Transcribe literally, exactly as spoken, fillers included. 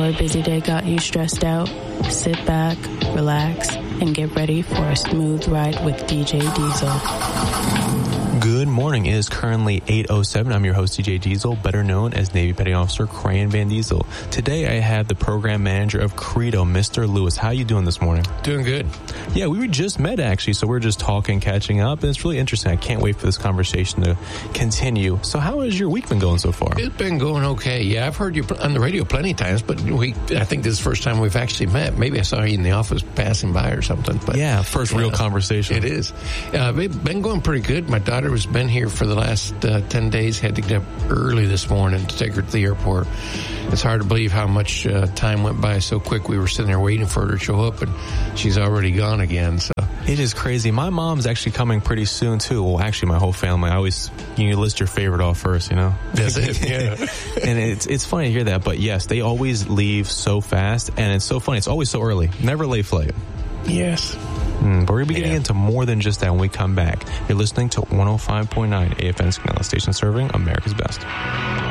your busy day got you stressed out, sit back, relax, and get ready for a smooth ride with D J Diesel. Good morning. It is currently eight oh seven. I'm your host, D J Diesel, better known as Navy Petty Officer Crayon Van Diesel. Today, I have the program manager of Credo, Mister Lewis. How are you doing this morning? Doing good. Yeah, we were just met, actually, so we're just talking, catching up, and it's really interesting. I can't wait for this conversation to continue. So how has your week been going so far? It's been going okay. Yeah, I've heard you on the radio plenty of times, but we, I think this is the first time we've actually met. Maybe I saw you in the office passing by or something. But yeah, first real uh, conversation. It is. Uh, we've been going pretty good. My daughter has been here for the last uh, ten days. Had to get up early this morning to take her to the airport. It's hard to believe how much uh, time went by so quick. We were sitting there waiting for her to show up, and she's already gone again. So it is crazy. My mom's actually coming pretty soon, too. Well, actually, my whole family. I always, you list your favorite off first, you know? That's it, yeah. And it's it's funny to hear that, but yes, they always leave so fast, and it's so funny. It's always so early. Never late flight. Yes. Mm, but we're going to be getting yeah. into more than just that when we come back. You're listening to one oh five point nine A F N Signal, station serving America's Best.